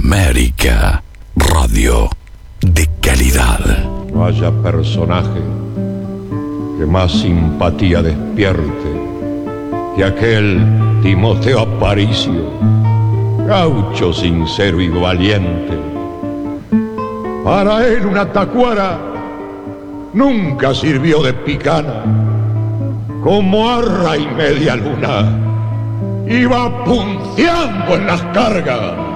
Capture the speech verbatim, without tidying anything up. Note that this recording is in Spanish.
América Radio de calidad. No haya personaje que más simpatía despierte que aquel Timoteo Aparicio, gaucho sincero y valiente. Para él una tacuara nunca sirvió de picana, como arra y media luna iba punteando en las cargas.